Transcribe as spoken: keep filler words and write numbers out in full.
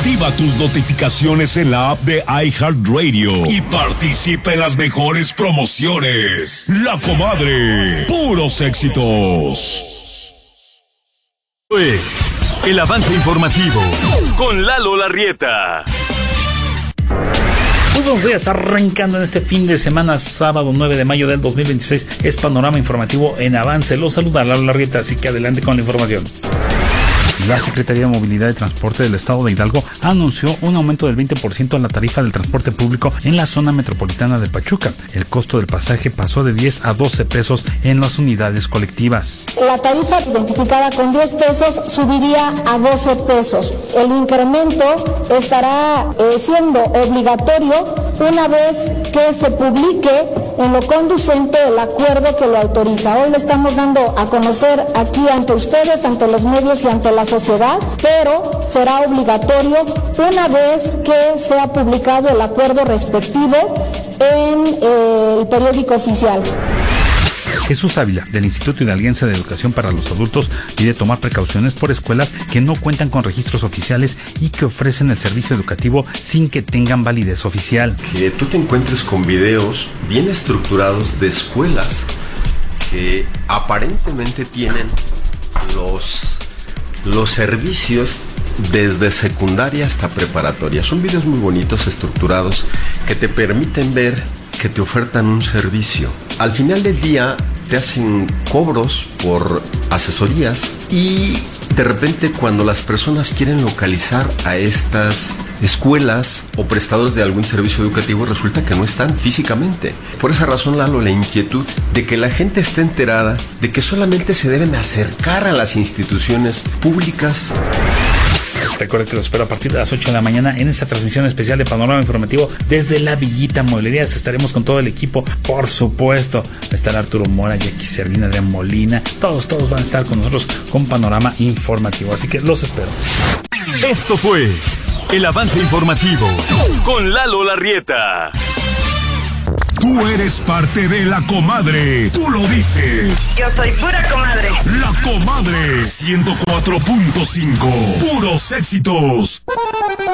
Activa tus notificaciones en la app de iHeartRadio y participa en las mejores promociones. La Comadre, puros éxitos. Pues, el avance informativo con Lalo Larrieta. Muy buenos días, arrancando en este fin de semana, sábado nueve de mayo del dos mil veintiséis, es Panorama Informativo en Avance. Los saluda Lalo Larrieta, así que adelante con la información. La Secretaría de Movilidad y Transporte del Estado de Hidalgo anunció un aumento del veinte por ciento en la tarifa del transporte público en la zona metropolitana de Pachuca. El costo del pasaje pasó de diez a doce pesos en las unidades colectivas. La tarifa identificada con diez pesos subiría a doce pesos. El incremento estará eh, siendo obligatorio una vez que se publique en lo conducente el acuerdo que lo autoriza. Hoy lo estamos dando a conocer aquí ante ustedes, ante los medios y ante la sociedad, pero será obligatorio una vez que sea publicado el acuerdo respectivo en eh, el periódico oficial. Jesús Ávila, del Instituto Hidalguense de Educación para los Adultos, pide tomar precauciones por escuelas que no cuentan con registros oficiales y que ofrecen el servicio educativo sin que tengan validez oficial. Que tú te encuentres con videos bien estructurados de escuelas que aparentemente tienen los, los servicios desde secundaria hasta preparatoria. Son videos muy bonitos, estructurados, que te permiten ver que te ofertan un servicio. Al final del día te hacen cobros por asesorías y de repente cuando las personas quieren localizar a estas escuelas o prestadores de algún servicio educativo resulta que no están físicamente. Por esa razón, Lalo, la inquietud de que la gente esté enterada de que solamente se deben acercar a las instituciones públicas. Recuerda que lo espero a partir de las ocho de la mañana en esta transmisión especial de Panorama Informativo desde la Villita Mueblerías. Estaremos con todo el equipo, por supuesto. Estará Arturo Mora, Jackie Servina, Adrián Molina. Todos, todos van a estar con nosotros con Panorama Informativo. Así que los espero. Esto fue el avance informativo con Lalo Larrieta. Tú eres parte de La Comadre. Tú lo dices. Yo soy pura comadre. La Comadre ciento cuatro punto cinco. Puros éxitos.